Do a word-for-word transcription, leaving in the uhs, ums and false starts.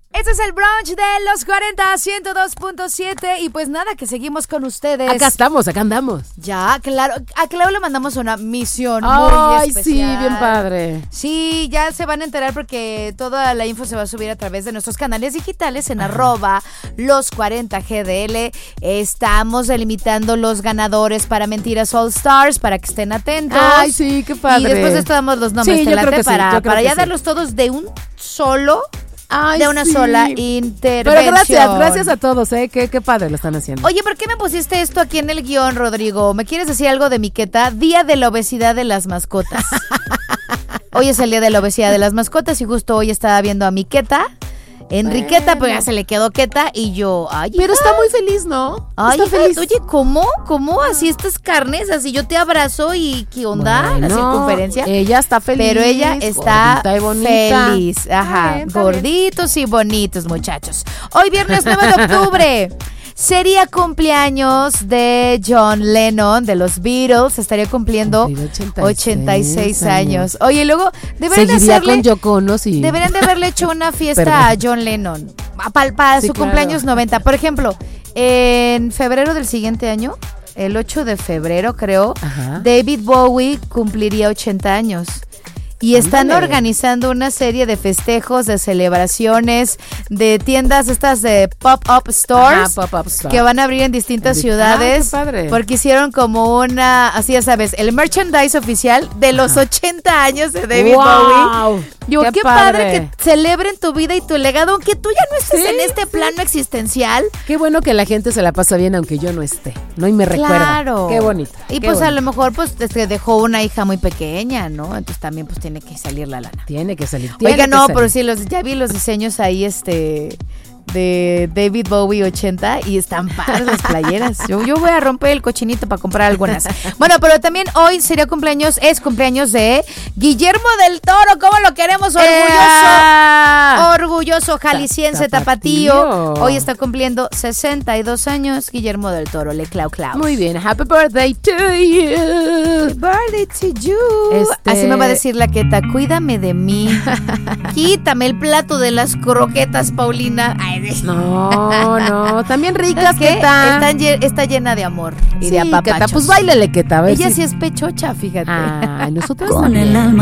Este es el brunch de los cuarenta, ciento dos punto siete. Y pues nada, que seguimos con ustedes. Acá estamos, acá andamos. Ya, claro. A Clau le mandamos una misión Ay, muy especial. sí, bien padre. Sí, ya se van a enterar porque toda la info se va a subir a través de nuestros canales digitales en Ajá. arroba los cuarenta G D L. Estamos delimitando los ganadores para Mentiras All Stars, para que estén atentos. Ay, sí, qué padre. Y después de esto damos los nombres. Sí, ¿Te yo late? creo que para, sí, yo creo para que ya sí. darlos todos de un solo... Ay, de una sí. sola intervención. Pero gracias, gracias a todos, ¿eh? Qué, qué padre lo están haciendo. Oye, ¿por qué me pusiste esto aquí en el guión, Rodrigo? ¿Me quieres decir algo de Miqueta? Día de la obesidad de las mascotas. Hoy es el día de la obesidad de las mascotas y justo hoy estaba viendo a Miqueta. Enriqueta, bueno. Pues ya se le quedó queta y yo, ay, pero hija. Está muy feliz, ¿no? Ay, está hija, feliz. Oye, ¿cómo? ¿Cómo? Así estas carnes, así yo te abrazo y ¿qué onda? Bueno, la circunferencia. Ella está feliz. Pero ella está y bonita. feliz. Ajá, Está bien, está gorditos bien. Y bonitos, muchachos. Hoy viernes nueve de octubre. Sería cumpleaños de John Lennon, de los Beatles. Estaría cumpliendo ochenta y seis años. Oye, luego deberían de hacerle, con Yoko Ono, sí. deberían de haberle hecho una fiesta a John Lennon para, para sí, su claro. cumpleaños noventa. Por ejemplo, en febrero del siguiente año, el ocho de febrero creo, Ajá. David Bowie cumpliría ochenta años. Y están Ándale. organizando una serie de festejos, de celebraciones, de tiendas estas de pop-up stores Ajá, pop-up store. que van a abrir en distintas Andi- ciudades. Ah, qué padre. Porque hicieron como una, así ya sabes, el merchandise oficial de los Ajá. ochenta años de David wow. Bowie. Yo, qué, qué padre. padre que celebren tu vida y tu legado, aunque tú ya no estés sí, en este sí. plano existencial. Qué bueno que la gente se la pasa bien aunque yo no esté, ¿no? Y me recuerda. Claro. Qué bonito. Y qué pues bonito. a lo mejor pues te dejó una hija muy pequeña, ¿no? Entonces también pues tiene que salir la lana. Tiene que salir. Tiene Oiga, que no, salir. pero sí, los, ya vi los diseños ahí, este... de David Bowie ochenta y están padres las playeras. Yo, yo voy a romper el cochinito para comprar algunas. Bueno, pero también hoy sería cumpleaños, es cumpleaños de Guillermo del Toro. ¿Cómo lo queremos? Orgulloso, ¡Eh! orgulloso jalisciense tapatío. tapatío. Hoy está cumpliendo sesenta y dos años Guillermo del Toro, le clau clau. Muy bien, happy birthday to you. Happy birthday to you. Este... Así me va a decir la queta, cuídame de mí. Quítame el plato de las croquetas, Paulina. Ay, no, no, también ricas, ¿qué? Queta. Está, está llena de amor y sí, de apapachos. Queta, pues báilale, Queta. A ver Ella si... sí es pechocha, fíjate. Ay, nosotros con el alma